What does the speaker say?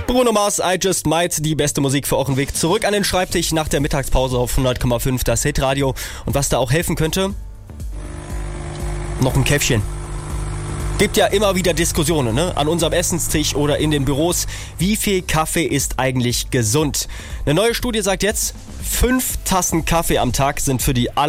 Bruno Mars, I Just Might, die beste Musik für euren Weg zurück an den Schreibtisch nach der Mittagspause auf 100,5 das Hitradio. Und was da auch helfen könnte? Noch ein Käffchen. Gibt ja immer wieder Diskussionen, ne? An unserem Essenstisch oder in den Büros. Wie viel Kaffee ist eigentlich gesund? Eine neue Studie sagt jetzt, 5 Tassen Kaffee am Tag sind für die